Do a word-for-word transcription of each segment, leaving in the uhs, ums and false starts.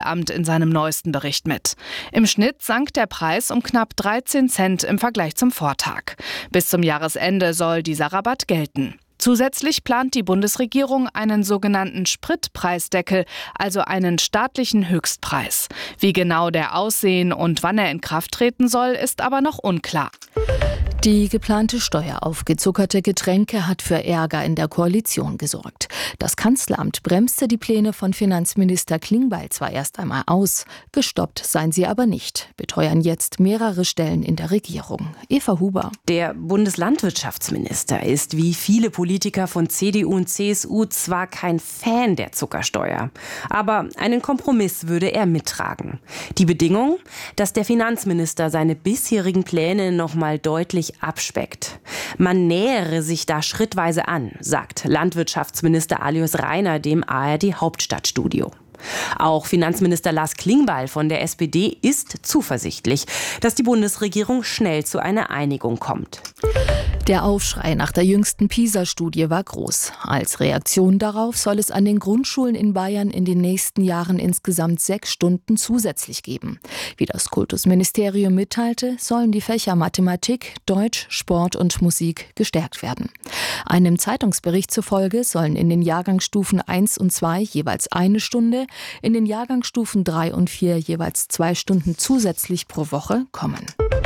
Amt in seinem neuesten Bericht mit. Im Schnitt sank der Preis um knapp dreizehn Cent im Vergleich zum Vortag. Bis zum Jahresende soll dieser Rabatt gelten. Zusätzlich plant die Bundesregierung einen sogenannten Spritpreisdeckel, also einen staatlichen Höchstpreis. Wie genau der aussehen und wann er in Kraft treten soll, ist aber noch unklar. Die geplante Steuer auf gezuckerte Getränke hat für Ärger in der Koalition gesorgt. Das Kanzleramt bremste die Pläne von Finanzminister Klingbeil zwar erst einmal aus, gestoppt seien sie aber nicht, beteuern jetzt mehrere Stellen in der Regierung. Eva Huber. Der Bundeslandwirtschaftsminister ist wie viele Politiker von C D U und C S U zwar kein Fan der Zuckersteuer, aber einen Kompromiss würde er mittragen. Die Bedingung, dass der Finanzminister seine bisherigen Pläne noch mal deutlich abspeckt. Man nähere sich da schrittweise an, sagt Landwirtschaftsminister Alois Rainer dem A R D-Hauptstadtstudio. Auch Finanzminister Lars Klingbeil von der S P D ist zuversichtlich, dass die Bundesregierung schnell zu einer Einigung kommt. Der Aufschrei nach der jüngsten PISA-Studie war groß. Als Reaktion darauf soll es an den Grundschulen in Bayern in den nächsten Jahren insgesamt sechs Stunden zusätzlich geben. Wie das Kultusministerium mitteilte, sollen die Fächer Mathematik, Deutsch, Sport und Musik gestärkt werden. Einem Zeitungsbericht zufolge sollen in den Jahrgangsstufen eins und zwei jeweils eine Stunde, in den Jahrgangsstufen drei und vier jeweils zwei Stunden zusätzlich pro Woche kommen.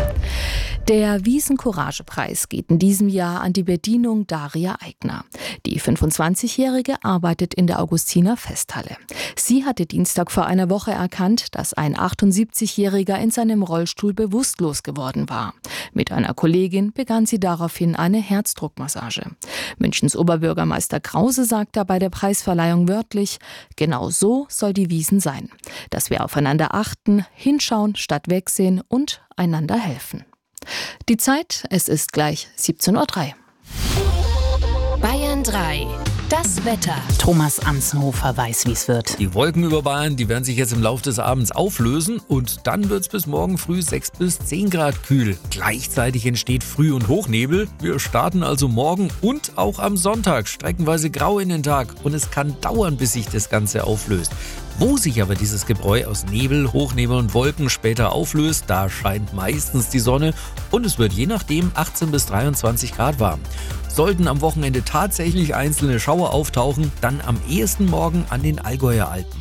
Der Wiesen-Courage-Preis geht in diesem Jahr an die Bedienung Daria Eigner. Die fünfundzwanzigjährige arbeitet in der Augustiner Festhalle. Sie hatte Dienstag vor einer Woche erkannt, dass ein achtundsiebzigjähriger in seinem Rollstuhl bewusstlos geworden war. Mit einer Kollegin begann sie daraufhin eine Herzdruckmassage. Münchens Oberbürgermeister Krause sagte bei der Preisverleihung wörtlich: Genau so soll die Wiesen sein. Dass wir aufeinander achten, hinschauen statt wegsehen und einander helfen. Die Zeit, es ist gleich siebzehn Uhr drei. Bayern drei. Das Wetter. Thomas Amsenhofer weiß, wie es wird. Die Wolken über Bayern, die werden sich jetzt im Laufe des Abends auflösen und dann wird es bis morgen früh sechs bis zehn Grad kühl. Gleichzeitig entsteht Früh- und Hochnebel. Wir starten also morgen und auch am Sonntag streckenweise grau in den Tag und es kann dauern, bis sich das Ganze auflöst. Wo sich aber dieses Gebräu aus Nebel, Hochnebel und Wolken später auflöst, da scheint meistens die Sonne und es wird je nachdem achtzehn bis dreiundzwanzig Grad warm. Sollten am Wochenende tatsächlich einzelne Schauer auftauchen, dann am ehesten morgen an den Allgäuer Alpen.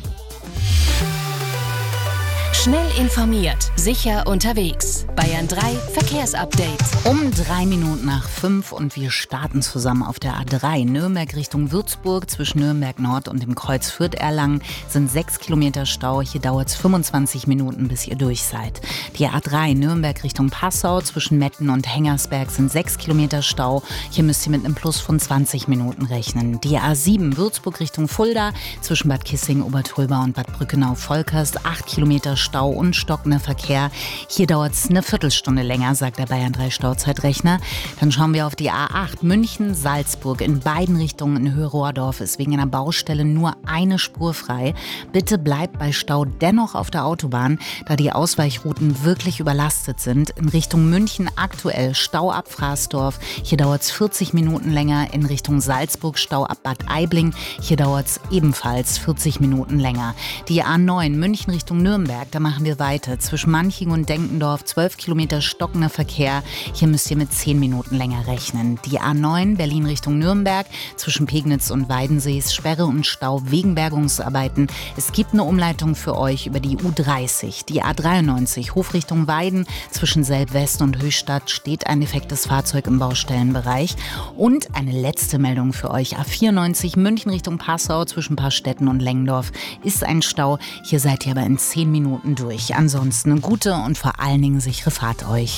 Schnell informiert, sicher unterwegs. Bayern drei Verkehrsupdate. Um drei Minuten nach fünf und wir starten zusammen auf der A drei. Nürnberg Richtung Würzburg zwischen Nürnberg Nord und dem Kreuz Fürth-Erlangen sind sechs Kilometer Stau. Hier dauert es fünfundzwanzig Minuten, bis ihr durch seid. Die A drei Nürnberg Richtung Passau zwischen Metten und Hengersberg sind sechs Kilometer Stau. Hier müsst ihr mit einem Plus von zwanzig Minuten rechnen. Die A sieben Würzburg Richtung Fulda zwischen Bad Kissing, Obertröber und Bad Brückenau-Volkers acht Kilometer Stau und stockender Verkehr. Hier dauert es eine Viertelstunde länger, sagt der Bayern drei Stauzeitrechner. Dann schauen wir auf die A acht München-Salzburg. In beiden Richtungen in Höhe-Rohrdorf ist wegen einer Baustelle nur eine Spur frei. Bitte bleibt bei Stau dennoch auf der Autobahn, da die Ausweichrouten wirklich überlastet sind. In Richtung München aktuell Stau ab Fraßdorf. Hier dauert es vierzig Minuten länger. In Richtung Salzburg Stau ab Bad Aibling. Hier dauert es ebenfalls vierzig Minuten länger. Die A neun München Richtung Nürnberg, da machen wir weiter. Zwischen Manching und Denkendorf zwölf Kilometer stockender Verkehr. Hier müsst ihr mit zehn Minuten länger rechnen. Die A neun Berlin Richtung Nürnberg zwischen Pegnitz und Weidensees Sperre und Stau wegen Bergungsarbeiten. Es gibt eine Umleitung für euch über die U dreißig. Die A dreiundneunzig Hof Richtung Weiden zwischen Selb-West und Höchstadt steht ein defektes Fahrzeug im Baustellenbereich. Und eine letzte Meldung für euch. A vierundneunzig München Richtung Passau zwischen Paarstetten und Lengendorf ist ein Stau. Hier seid ihr aber in zehn Minuten durch. Ansonsten eine gute und vor allen Dingen sichere Fahrt euch.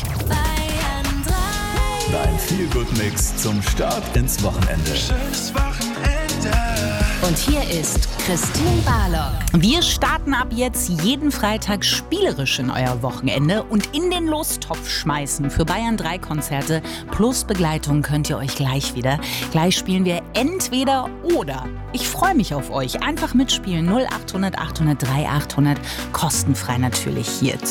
Dein Feel-Good-Mix zum Start ins Wochenende. Schönes Wochenende. Und hier ist Christine Barlock. Wir starten ab jetzt jeden Freitag spielerisch in euer Wochenende und in den Lostopf schmeißen für Bayern drei Konzerte plus Begleitung könnt ihr euch gleich wieder. Gleich spielen wir entweder oder. Ich freue mich auf euch. Einfach mitspielen. null acht hundert achthundert drei achthundert. Kostenfrei natürlich hier